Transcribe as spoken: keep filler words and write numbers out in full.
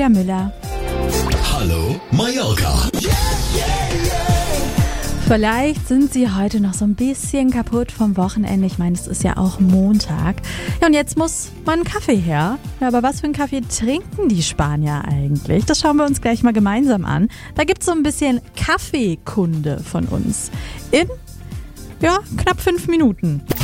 Julia Müller. Hallo Mallorca. Vielleicht sind Sie heute noch so ein bisschen kaputt vom Wochenende. Ich meine, es ist ja auch Montag. Ja, und jetzt muss mal ein Kaffee her. Ja, aber was für einen Kaffee trinken die Spanier eigentlich? Das schauen wir uns gleich mal gemeinsam an. Da gibt es so ein bisschen Kaffeekunde von uns. In, ja, knapp fünf Minuten.